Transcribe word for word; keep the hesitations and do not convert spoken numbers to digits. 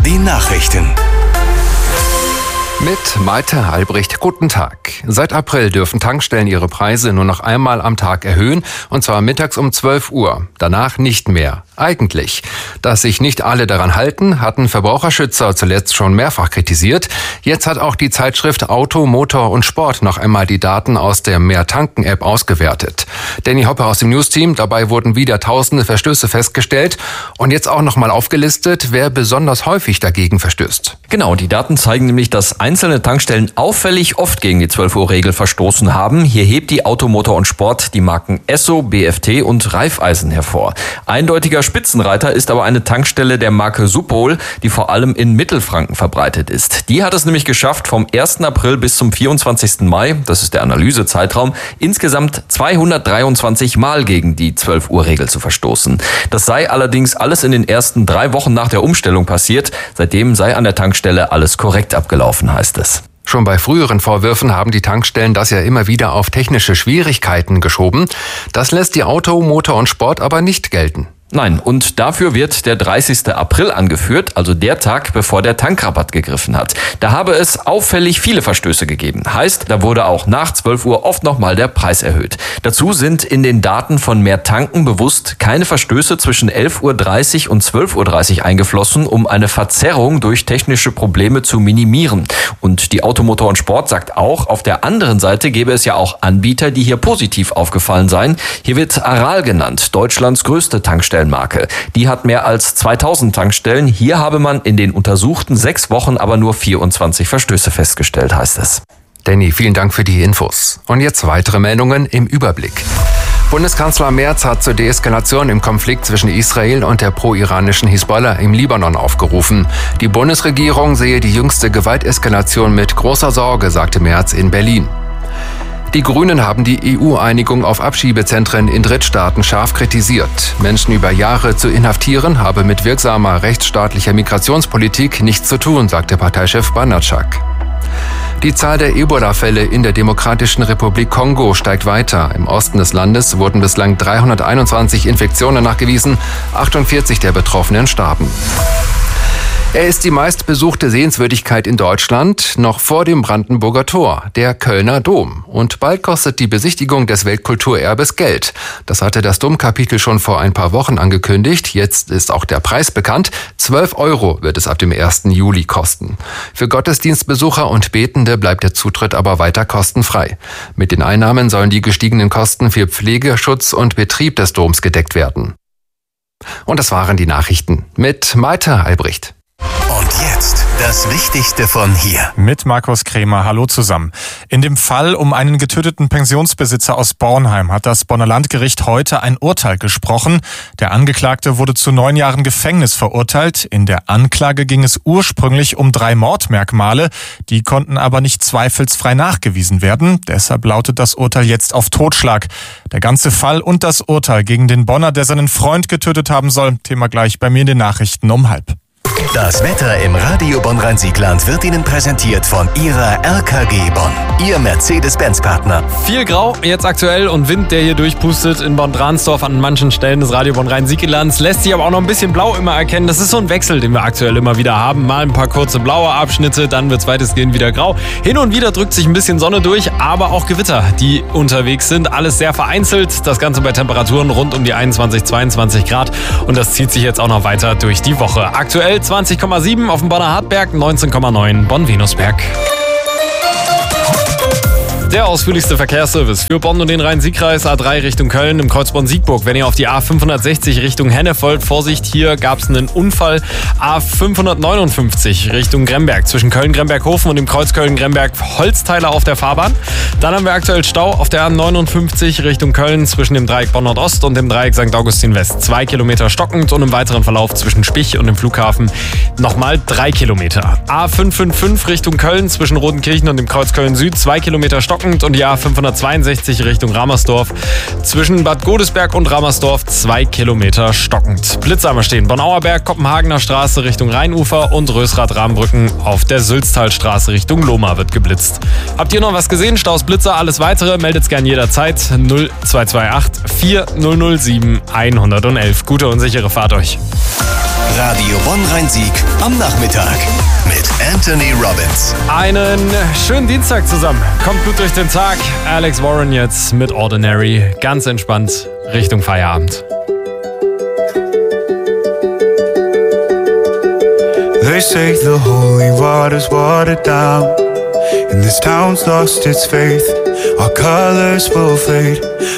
die Nachrichten. Mit Malte Albrecht, guten Tag. Seit April dürfen Tankstellen ihre Preise nur noch einmal am Tag erhöhen, und zwar mittags um zwölf Uhr. Danach nicht mehr. Eigentlich. Dass sich nicht alle daran halten, hatten Verbraucherschützer zuletzt schon mehrfach kritisiert. Jetzt hat auch die Zeitschrift Auto, Motor und Sport noch einmal die Daten aus der Mehr-Tanken-App ausgewertet. Danny Hoppe aus dem News-Team, dabei wurden wieder tausende Verstöße festgestellt und jetzt auch noch mal aufgelistet, wer besonders häufig dagegen verstößt. Genau, die Daten zeigen nämlich, dass einzelne Tankstellen auffällig oft gegen die zwölf Uhr Regel verstoßen haben. Hier hebt die Auto, Motor und Sport die Marken Esso, B F T und Raiffeisen hervor. Eindeutiger Spitzenreiter ist aber eine Tankstelle der Marke Supol, die vor allem in Mittelfranken verbreitet ist. Die hat es nämlich geschafft, vom ersten April bis zum vierundzwanzigsten Mai, das ist der Analysezeitraum, insgesamt zweihundertdreiundzwanzig Mal gegen die zwölf Uhr Regel zu verstoßen. Das sei allerdings alles in den ersten drei Wochen nach der Umstellung passiert. Seitdem sei an der Tankstelle alles korrekt abgelaufen, heißt es. Schon bei früheren Vorwürfen haben die Tankstellen das ja immer wieder auf technische Schwierigkeiten geschoben. Das lässt die Auto, Motor und Sport aber nicht gelten. Nein, und dafür wird der dreißigsten April angeführt, also der Tag, bevor der Tankrabatt gegriffen hat. Da habe es auffällig viele Verstöße gegeben. Heißt, da wurde auch nach zwölf Uhr oft nochmal der Preis erhöht. Dazu sind in den Daten von Mehr Tanken bewusst keine Verstöße zwischen elf Uhr dreißig und zwölf Uhr dreißig eingeflossen, um eine Verzerrung durch technische Probleme zu minimieren. Und die Auto, Motor und Sport sagt auch, auf der anderen Seite gäbe es ja auch Anbieter, die hier positiv aufgefallen seien. Hier wird Aral genannt, Deutschlands größte Tankstelle. Marke. Die hat mehr als zweitausend Tankstellen. Hier habe man in den untersuchten sechs Wochen aber nur vierundzwanzig Verstöße festgestellt, heißt es. Danny, vielen Dank für die Infos. Und jetzt weitere Meldungen im Überblick. Bundeskanzler Merz hat zur Deeskalation im Konflikt zwischen Israel und der pro-iranischen Hisbollah im Libanon aufgerufen. Die Bundesregierung sehe die jüngste Gewalteskalation mit großer Sorge, sagte Merz in Berlin. Die Grünen haben die E U-Einigung auf Abschiebezentren in Drittstaaten scharf kritisiert. Menschen über Jahre zu inhaftieren, habe mit wirksamer rechtsstaatlicher Migrationspolitik nichts zu tun, sagte Parteichef Banatschak. Die Zahl der Ebola-Fälle in der Demokratischen Republik Kongo steigt weiter. Im Osten des Landes wurden bislang dreihunderteinundzwanzig Infektionen nachgewiesen, achtundvierzig der Betroffenen starben. Er ist die meistbesuchte Sehenswürdigkeit in Deutschland, noch vor dem Brandenburger Tor, der Kölner Dom. Und bald kostet die Besichtigung des Weltkulturerbes Geld. Das hatte das Domkapitel schon vor ein paar Wochen angekündigt. Jetzt ist auch der Preis bekannt. zwölf Euro wird es ab dem ersten Juli kosten. Für Gottesdienstbesucher und Betende bleibt der Zutritt aber weiter kostenfrei. Mit den Einnahmen sollen die gestiegenen Kosten für Pflege, Schutz und Betrieb des Doms gedeckt werden. Und das waren die Nachrichten mit Malte Albrecht. Und jetzt das Wichtigste von hier. Mit Markus Krämer. Hallo zusammen. In dem Fall um einen getöteten Pensionsbesitzer aus Bornheim hat das Bonner Landgericht heute ein Urteil gesprochen. Der Angeklagte wurde zu neun Jahren Gefängnis verurteilt. In der Anklage ging es ursprünglich um drei Mordmerkmale. Die konnten aber nicht zweifelsfrei nachgewiesen werden. Deshalb lautet das Urteil jetzt auf Totschlag. Der ganze Fall und das Urteil gegen den Bonner, der seinen Freund getötet haben soll. Thema gleich bei mir in den Nachrichten um halb. Das Wetter im Radio Bonn-Rhein-Siegland wird Ihnen präsentiert von Ihrer R K G Bonn, Ihr Mercedes-Benz-Partner. Viel Grau jetzt aktuell und Wind, der hier durchpustet in Bonn-Dransdorf an manchen Stellen des Radio Bonn-Rhein-Sieglands. Lässt sich aber auch noch ein bisschen blau immer erkennen. Das ist so ein Wechsel, den wir aktuell immer wieder haben. Mal ein paar kurze blaue Abschnitte, dann wird es weitestgehend wieder grau. Hin und wieder drückt sich ein bisschen Sonne durch, aber auch Gewitter, die unterwegs sind. Alles sehr vereinzelt. Das Ganze bei Temperaturen rund um die einundzwanzig, zweiundzwanzig Grad. Und das zieht sich jetzt auch noch weiter durch die Woche. Aktuell zwanzig Komma sieben auf dem Bonner Hartberg, neunzehn Komma neun Bonn-Venusberg. Der ausführlichste Verkehrsservice für Bonn und den Rhein-Sieg-Kreis. A drei Richtung Köln im Kreuz Bonn-Siegburg. Wenn ihr auf die A fünfhundertsechzig Richtung Hennef wollt, Vorsicht, hier gab es einen Unfall. A fünfhundertneunundfünfzig Richtung Gremberg. Zwischen Köln-Gremberg-Hofen und dem Kreuz Köln-Gremberg Holzteile auf der Fahrbahn. Dann haben wir aktuell Stau auf der A neunundfünfzig Richtung Köln zwischen dem Dreieck Bonn-Nordost und dem Dreieck Sankt Augustin West. Zwei Kilometer stockend und im weiteren Verlauf zwischen Spich und dem Flughafen nochmal drei Kilometer. A fünfhundertfünfundfünfzig Richtung Köln zwischen Rodenkirchen und dem Kreuz Köln-Süd. Zwei Kilometer stockend. Und die A fünfhundertzweiundsechzig Richtung Ramersdorf. Zwischen Bad Godesberg und Ramersdorf zwei Kilometer stockend. Blitze am Stehen. Bonn-Auerberg, Kopenhagener Straße Richtung Rheinufer und Rösrath-Rahmenbrücken auf der Sülztalstraße Richtung Lohmar wird geblitzt. Habt ihr noch was gesehen? Staus, Blitzer, alles weitere? Meldet's gern jederzeit. null zwei zwei acht vier null null sieben eins eins eins. Gute und sichere Fahrt euch. Radio Bonn-Rhein-Sieg am Nachmittag mit Anthony Robbins. Einen schönen Dienstag zusammen. Kommt gut durch den Tag. Alex Warren jetzt mit Ordinary. Ganz entspannt Richtung Feierabend. They say the holy water's watered down, and this town's lost its faith. Our colors will fade,